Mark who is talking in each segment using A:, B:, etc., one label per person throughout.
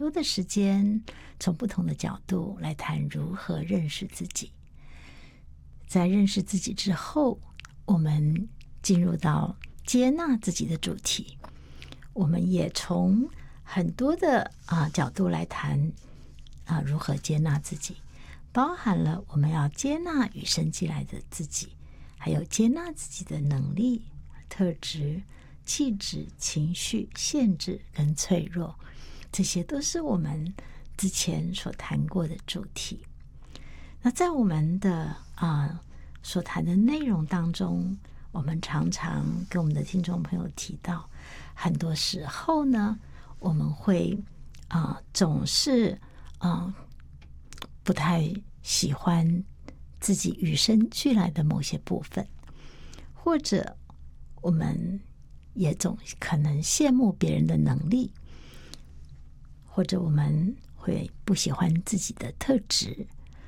A: 多的时间，从不同的角度来谈如何认识自己。在认识自己之后，我们进入到接纳自己的主题。我们也从很多的角度来谈如何接纳自己，包含了我们要接纳与生俱来的自己，还有接纳自己的能力、特质、气质、情绪、限制跟脆弱，这些都是我们之前所谈过的主题。那在我们的所谈的内容当中，我们常常跟我们的听众朋友提到，很多时候呢，我们会总是不太喜欢自己与生俱来的某些部分，或者我们也总可能羡慕别人的能力，或者我们会不喜欢自己的特质，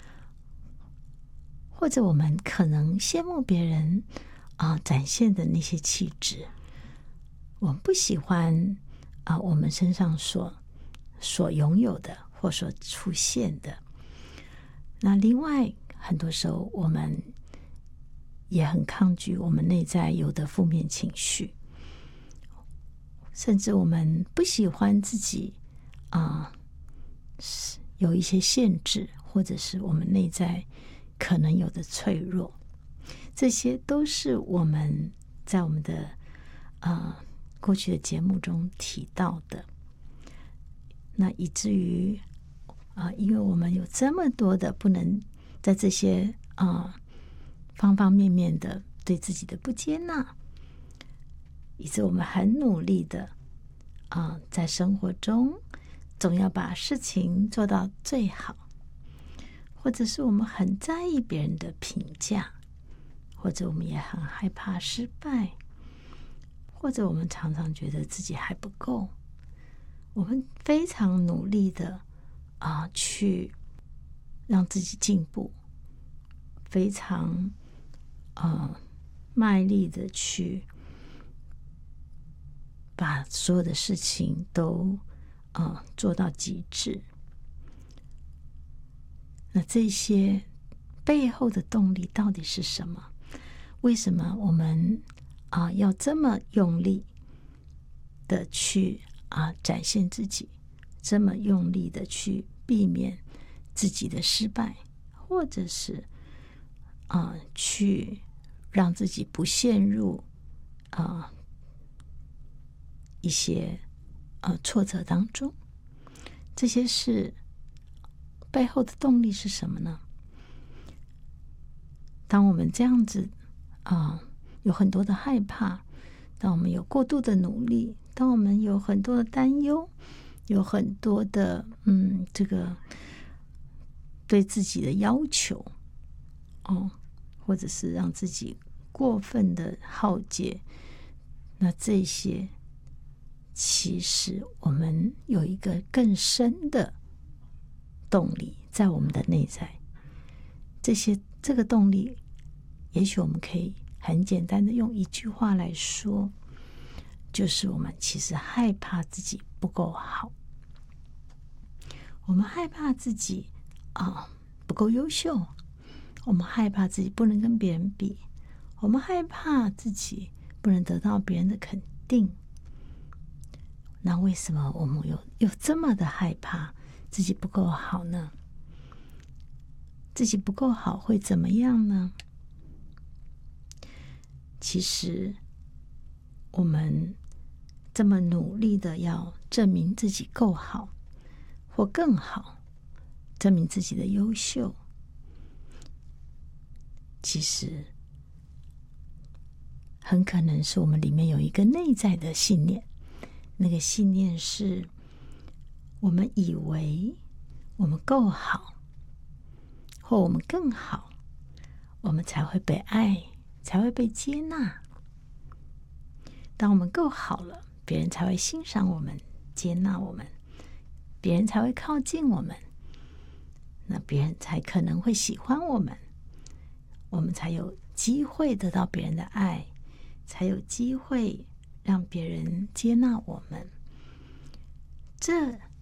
A: 或者我们可能羡慕别人展现的那些气质，我们不喜欢我们身上所拥有的或所出现的。那另外很多时候我们也很抗拒我们内在有的负面情绪，甚至我们不喜欢自己有一些限制，或者是我们内在可能有的脆弱，这些都是我们在我们的过去的节目中提到的。那以至于因为我们有这么多的不能在这些方方面面的对自己的不接纳，以致我们很努力的在生活中总要把事情做到最好，或者是我们很在意别人的评价，或者我们也很害怕失败，或者我们常常觉得自己还不够，我们非常努力的去让自己进步，非常卖力的去把所有的事情都做到极致。那这些背后的动力到底是什么？为什么我们要这么用力的去展现自己，这么用力的去避免自己的失败，或者是去让自己不陷入一些挫折当中？这些是背后的动力是什么呢？当我们这样子有很多的害怕，当我们有过度的努力，当我们有很多的担忧，有很多的这个对自己的要求或者是让自己过分的耗竭，那这些其实我们有一个更深的动力在我们的内在。这个动力，也许我们可以很简单的用一句话来说，就是我们其实害怕自己不够好，我们害怕自己不够优秀，我们害怕自己不能跟别人比，我们害怕自己不能得到别人的肯定。那为什么我们有这么的害怕自己不够好呢？自己不够好会怎么样呢？其实我们这么努力的要证明自己够好或更好，证明自己的优秀，其实很可能是我们里面有一个内在的信念，那个信念是我们以为我们够好或我们更好，我们才会被爱，才会被接纳。当我们够好了，别人才会欣赏我们，接纳我们，别人才会靠近我们，那别人才可能会喜欢我们，我们才有机会得到别人的爱，才有机会让别人接纳我们。这